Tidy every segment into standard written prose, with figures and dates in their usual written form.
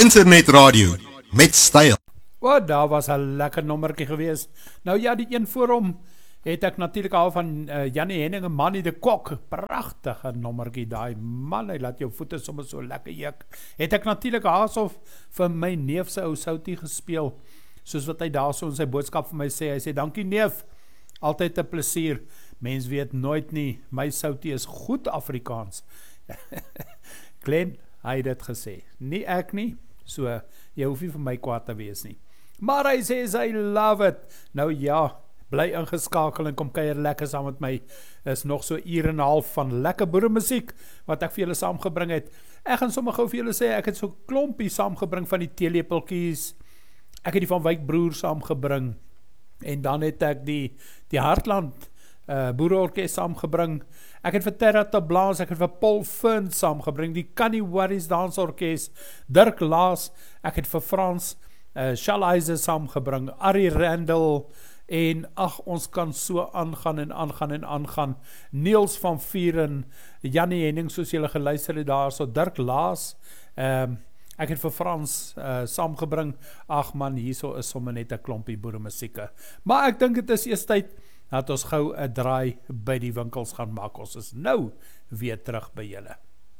Internetradio met styl. Daar was 'n lekker nommertjie geweest. Nou ja, die een voor hom het ek natuurlik al van Jannie Henning en Manny de Kok. Pragtige nommertjie daai. Man, hy laat jou voete sommer so lekker juk. Het ek natuurlik haasof vir my neef se ou Soutie gespeel. Soos wat hy daar so in sy boodskap vir my sê. Hy sê, dankie neef, altyd 'n plesier. Mens weet nooit nie, my Soutie is goed Afrikaans. Glenn, hy het dit gesê. Nie ek nie, so jy hoef nie vir my kwaad te wees nie. Maar hy sê, I love it. Nou ja, bly ingeskakel en kom kuier lekker saam met my. Is nog so 1 uur en 'n half van lekker boeremusiek wat ek vir julle saamgebring het. Ek gaan sommer gou vir julle sê, ek het so klompie saamgebring van die teelepeltjies. Ek het die Van Wyk broers saamgebring. En dan het ek die Hartland boereorkest saamgebring. Ek het vir Terra Tablaas, ek het vir Paul Finn saamgebring, die Canny Worries dansorkest, Dirk Laas, ek het vir Frans Schallheiser saamgebring, Arie Randall, en ons kan so aangaan en aangaan en aangaan. Niels van Vieren, Jannie Henning, soos julle geluister het daar, so Dirk Laas, ek het vir Frans saamgebring. Ag man, hierso is sommer net 'n klompie boeremusieke. Maar ek dink dit is eers tyd dat ons gou 'n draai by die winkels gaan maak. Ons is nou weer terug by julle.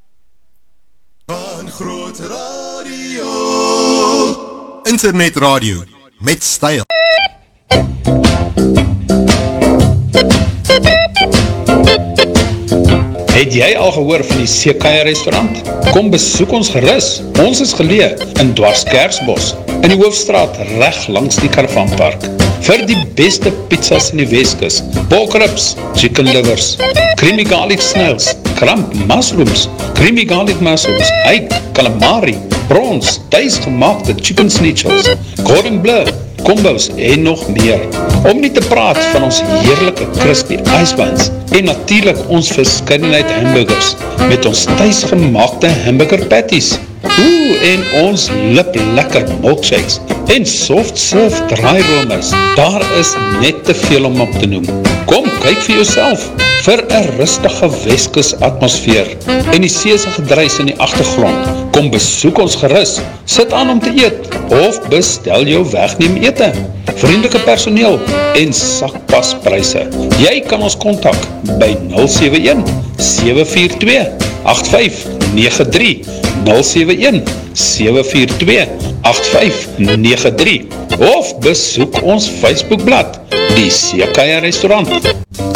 Van Groot Radio Internetradio met styl. Het jy al gehoor van die Seekaier restaurant? Kom besoek ons gerus. Ons is geleë in Dwarskerksbos, in die Hoofstraat reg langs die Karavanpark. Vir die beste pizzas in die Weskus, pork ribs, chicken livers, creamy garlic snails, kramp mushrooms, creamy garlic mushrooms, hake, calamari, prawns, tuisgemaakte chicken schnitzels, cordon bleu, combos en nog meer. Om nie te praat van ons heerlike crispy ijsbuns en natuurlijk ons verskeidenheid hamburgers met ons tuisgemaakte hamburger patties. En ons lekker milkshakes en soft serve draairomers. Daar is net te veel om op te noem. Kom, kyk vir jouself vir 'n rustige Weskus atmosfeer en die see se gedruis in die agtergrond. Kom besoek ons gerus, sit aan om te eet of bestel jou wegneem ete. Vriendelike personeel en sakpaspryse. Jy kan ons kontak by 071 742 8593 071 742 8593 of besoek ons Facebookblad, die Seekaier restaurant.